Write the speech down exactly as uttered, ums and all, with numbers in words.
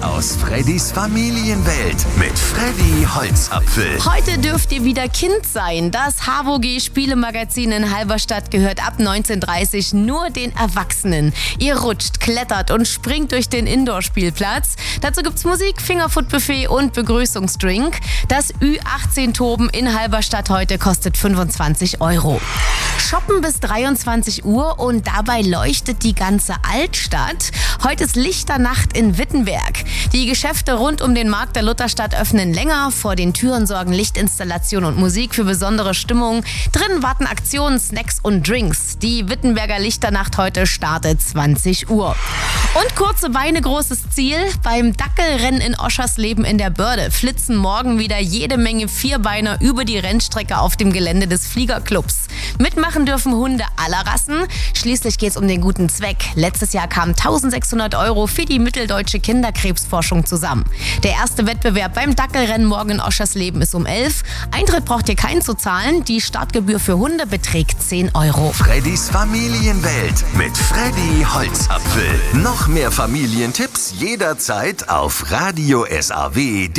aus Freddys Familienwelt mit Freddy Holzapfel. Heute dürft ihr wieder Kind sein. Das H W G-Spielemagazin in Halberstadt gehört ab neunzehn Uhr dreißig nur den Erwachsenen. Ihr rutscht, klettert und springt durch den Indoor-Spielplatz. Dazu gibt's Musik, Fingerfood-Buffet und Begrüßungsdrink. Das Ü achtzehn-Toben in Halberstadt heute kostet fünfundzwanzig Euro. Shoppen bis dreiundzwanzig Uhr und dabei leuchtet die ganze Altstadt. Heute ist Lichternacht in Wittenberg. Die Geschäfte rund um den Markt der Lutherstadt öffnen länger. Vor den Türen sorgen Lichtinstallation und Musik für besondere Stimmung. Drinnen warten Aktionen, Snacks und Drinks. Die Wittenberger Lichternacht heute startet zwanzig Uhr. Und kurze Beine, großes Ziel. Beim Dackelrennen in Oschersleben in der Börde flitzen morgen wieder jede Menge Vierbeiner über die Rennstrecke auf dem Gelände des Fliegerclubs. Mitmachen dürfen Hunde aller Rassen. Schließlich geht es um den guten Zweck. Letztes Jahr kamen eintausendsechshundert Euro für die mitteldeutsche Kinderkrebsforschung zusammen. Der erste Wettbewerb beim Dackelrennen morgen in Oschersleben ist um elf. Eintritt braucht ihr keinen zu zahlen. Die Startgebühr für Hunde beträgt zehn Euro. Freddys Familienwelt mit Freddy Holzapfel. Noch mehr Familientipps jederzeit auf Radio S A W.